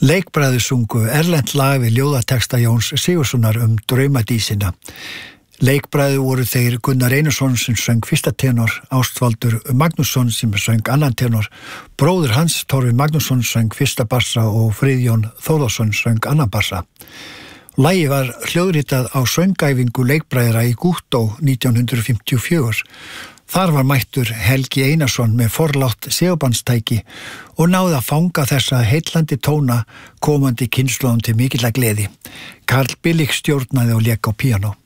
Leikbræður sungu erlent lag við ljóðateksta Jóns Sigurðssonar draumadísina. Leikbræður voru þeir Gunnar Einarsson sem söng fyrsta tenor, Ástvaldur Magnússon sem söng annan tenor, bróðir hans Torfi Magnússon söng fyrsta bassa og Friðjón Þórðarsson söng annan bassa. Lagið var hljóðritað á söngæfingu leikbræðra í Gúttó 1954. Þar var mættur Helgi Einarsson með forlátt segubandstæki og náði að fanga þessa heillandi tóna komandi kynslóðum til mikilla gleði. Karl Billig stjórnaði og lék á píanó.